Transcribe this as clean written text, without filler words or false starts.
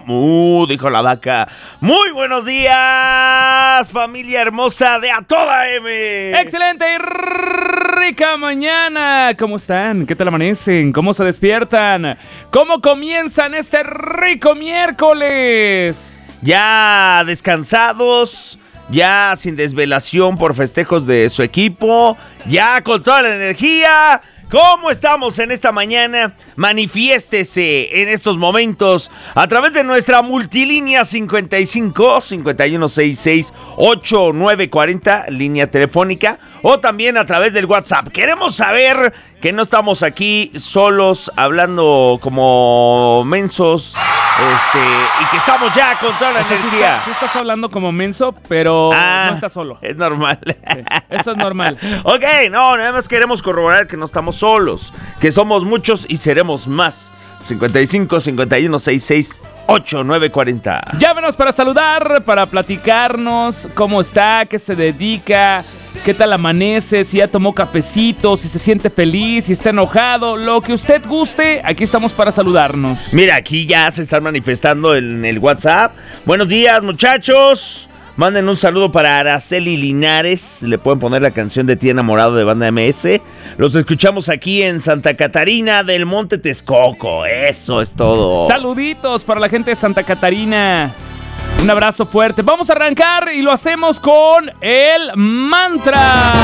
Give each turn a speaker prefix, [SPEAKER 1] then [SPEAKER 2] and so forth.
[SPEAKER 1] Dijo la vaca. Muy buenos días, familia hermosa de A Toda M.
[SPEAKER 2] Excelente y rica mañana. ¿Cómo están? ¿Qué tal amanecen? ¿Cómo se despiertan? ¿Cómo comienzan este rico miércoles?
[SPEAKER 1] Ya descansados, ya sin desvelación por festejos de su equipo, ya con toda la energía. ¿Cómo estamos en esta mañana? Manifiéstese en estos momentos a través de nuestra multilínea 55 5166 8940, línea telefónica, o también a través del WhatsApp. Queremos saber que no estamos aquí solos hablando como mensos, y que estamos ya con toda la energía.
[SPEAKER 2] Sí estás hablando como menso, pero no estás solo.
[SPEAKER 1] Es normal.
[SPEAKER 2] Sí, eso es normal.
[SPEAKER 1] Ok, no, nada más queremos corroborar que no estamos solos, que somos muchos y seremos más. 55 51 66 8940.
[SPEAKER 2] Llámenos para saludar, para platicarnos cómo está, qué se dedica, qué tal amanece, si ya tomó cafecito, si se siente feliz, si está enojado, lo que usted guste, aquí estamos para saludarnos.
[SPEAKER 1] Mira, aquí ya se están manifestando en el WhatsApp. Buenos días, muchachos. Manden un saludo para Araceli Linares. Le pueden poner la canción de Ti Enamorado de Banda MS. Los escuchamos aquí en Santa Catarina del Monte Texcoco. Eso es todo.
[SPEAKER 2] Saluditos para la gente de Santa Catarina. Un abrazo fuerte. Vamos a arrancar y lo hacemos con el mantra.